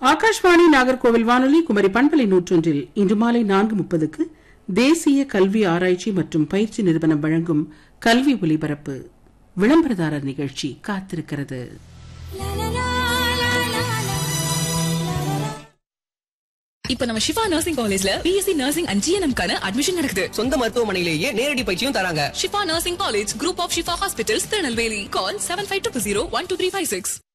ஆகாஷ்வாணி நாகர்கோவில் வானொலி குமரி பண்பலை 101 இன்று மாலை 4:30 தேசிய கல்வி ஆராய்ச்சி மற்றும் பயிற்சி நிறுவனம் வழங்கும் கல்வி ஒலிபரப்பு விளம்பரதாரர் நிகழ்ச்சி காத்திருக்கிறது. இப்ப நம்ம ஷிஃபா நர்சிங் காலேஜ்ல பிஎஸ்சி நர்சிங் அண்ட் ஜிஎன்எம் கான அட்மிஷன் நடக்குது. சொந்த மருத்துவமனையிலேயே நேரடி பயிற்சியும் தராங்க. Shifa nursing college, group of Shifa hospitals, Tirunelveli. Call 7520 12356.